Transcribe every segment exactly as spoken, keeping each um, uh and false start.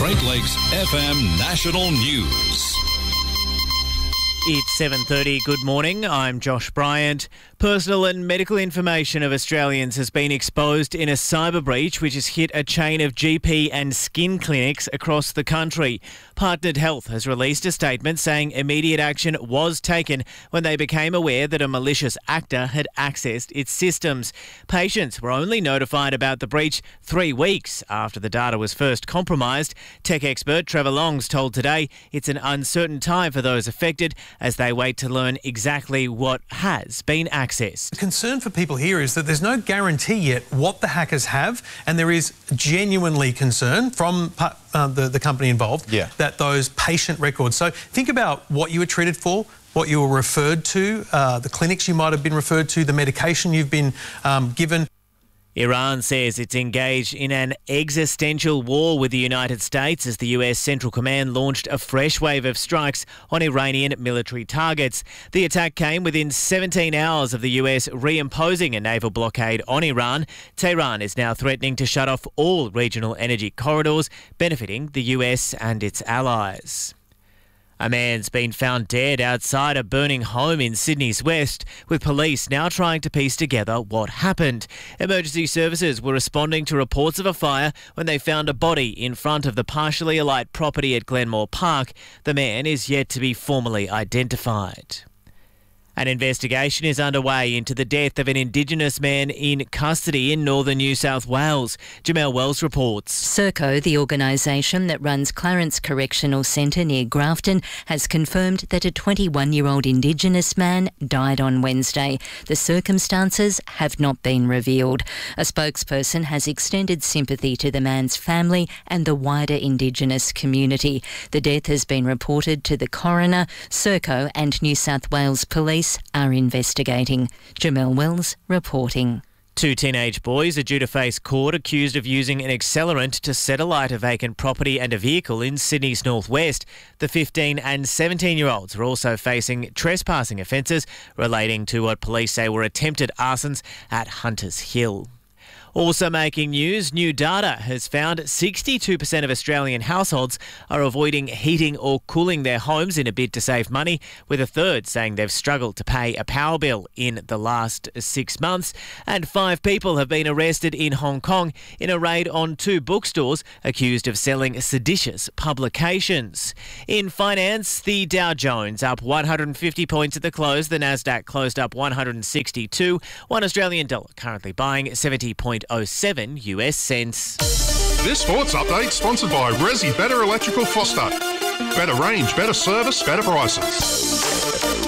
Great Lakes F M National News. It's seven thirty. Good morning. I'm Josh Bryant. Personal and medical information of Australians has been exposed in a cyber breach which has hit a chain of G P and skin clinics across the country. Partnered Health has released a statement saying immediate action was taken when they became aware that a malicious actor had accessed its systems. Patients were only notified about the breach three weeks after the data was first compromised. Tech expert Trevor Longs told Today it's an uncertain time for those affected as they wait to learn exactly what has been accessed. The concern for people here is that there's no guarantee yet what the hackers have, and there is genuinely concern from uh, the, the company involved yeah. that those patient records. So think about what you were treated for, what you were referred to, uh, the clinics you might have been referred to, the medication you've been um, given. Iran says it's engaged in an existential war with the United States as the U S Central Command launched a fresh wave of strikes on Iranian military targets. The attack came within seventeen hours of the U S reimposing a naval blockade on Iran. Tehran is now threatening to shut off all regional energy corridors, benefiting the U S and its allies. A man's been found dead outside a burning home in Sydney's West, with police now trying to piece together what happened. Emergency services were responding to reports of a fire when they found a body in front of the partially alight property at Glenmore Park. The man is yet to be formally identified. An investigation is underway into the death of an Indigenous man in custody in northern New South Wales. Jamelle Wells reports. Serco, the organisation that runs Clarence Correctional Centre near Grafton, has confirmed that a twenty-one-year-old Indigenous man died on Wednesday. The circumstances have not been revealed. A spokesperson has extended sympathy to the man's family and the wider Indigenous community. The death has been reported to the coroner. Serco and New South Wales Police are investigating. Jamelle Wells reporting. Two teenage boys are due to face court accused of using an accelerant to set alight a vacant property and a vehicle in Sydney's northwest. The fifteen and seventeen-year-olds are also facing trespassing offences relating to what police say were attempted arsons at Hunters Hill. Also making news, new data has found sixty-two percent of Australian households are avoiding heating or cooling their homes in a bid to save money, with a third saying they've struggled to pay a power bill in the last six months. And five people have been arrested in Hong Kong in a raid on two bookstores accused of selling seditious publications. In finance, the Dow Jones up one hundred fifty points at the close. The Nasdaq closed up one hundred sixty-two. One Australian dollar currently buying seventy point oh seven U S cents. This sports update sponsored by Resi Better Electrical Foster. Better range, better service, better prices.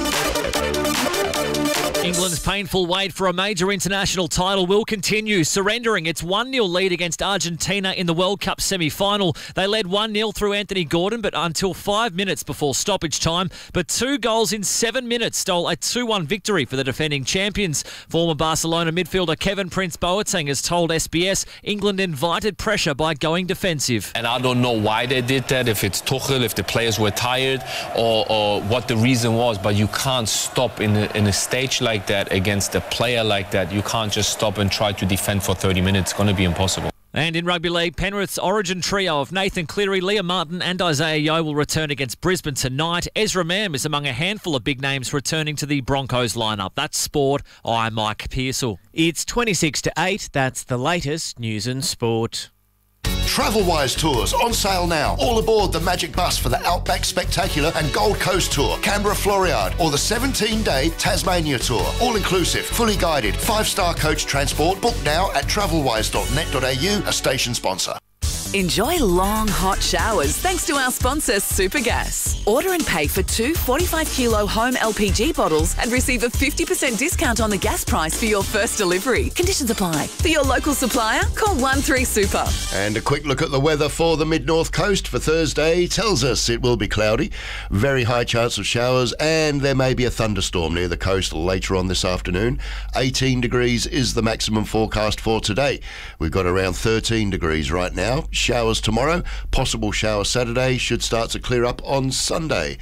England's painful wait for a major international title will continue, surrendering its one nil lead against Argentina in the World Cup semi-final. They led one nil through Anthony Gordon, but until five minutes before stoppage time. But two goals in seven minutes stole a two one victory for the defending champions. Former Barcelona midfielder Kevin Prince Boateng has told S B S England invited pressure by going defensive. And I don't know why they did that, if it's Tuchel, if the players were tired, or, or what the reason was, but you can't stop in a, in a stage like that against a player like that. You can't just stop and try to defend for thirty minutes. It's going to be impossible. And in rugby league, Penrith's origin trio of Nathan Cleary, Liam Martin and Isaiah Yeo will return against Brisbane tonight. Ezra Mam is among a handful of big names returning to the Broncos lineup. That's sport. I'm Mike Pearsall. It's twenty-six to eight. That's the latest news and sport. Travelwise Tours on sale now. All aboard the Magic Bus for the Outback Spectacular and Gold Coast Tour, Canberra Floriade, or the seventeen-day Tasmania Tour. All inclusive, fully guided, five-star coach transport. Book now at travelwise dot net dot a u, a station sponsor. Enjoy long, hot showers thanks to our sponsor, Supergas. Order and pay for two forty-five kilo home L P G bottles and receive a fifty percent discount on the gas price for your first delivery. Conditions apply. For your local supplier, call one three super. And a quick look at the weather for the mid-north coast for Thursday tells us it will be cloudy, very high chance of showers, and there may be a thunderstorm near the coast later on this afternoon. eighteen degrees is the maximum forecast for today. We've got around thirteen degrees right now. Showers tomorrow, possible shower Saturday, should start to clear up on Sunday.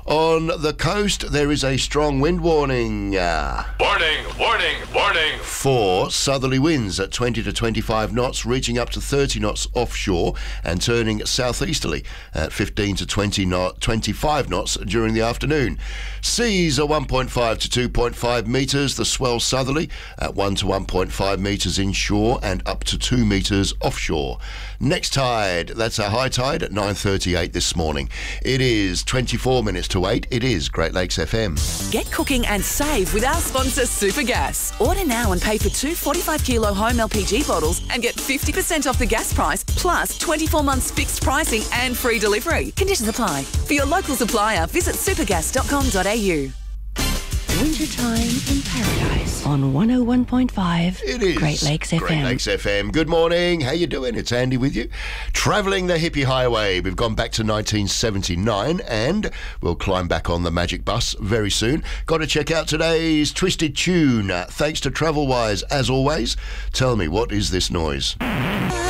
On the coast, there is a strong wind warning. Uh, warning, warning, warning. For southerly winds at twenty to twenty-five knots, reaching up to thirty knots offshore and turning southeasterly at fifteen to twenty knot, twenty-five knots during the afternoon. Seas are one point five to two point five metres, the swell southerly at one to one point five metres inshore and up to two metres offshore. Next tide, that's our high tide at nine thirty-eight this morning. It is twenty-four minutes to eight. It is Great Lakes F M. Get cooking and save with our sponsor Supergas. Order now and pay for two forty-five kilo home L P G bottles and get fifty percent off the gas price plus twenty-four months fixed pricing and free delivery. Conditions apply. For your local supplier, visit supergas dot com dot a u. Wintertime in Paradise on one oh one point five. It is Great Lakes F M. Great Lakes F M. Good morning. How you doing? It's Andy with you. Travelling the hippie highway. We've gone back to nineteen seventy-nine and we'll climb back on the magic bus very soon. Got to check out today's Twisted Tune. Uh, thanks to Travelwise, as always. Tell me, what is this noise?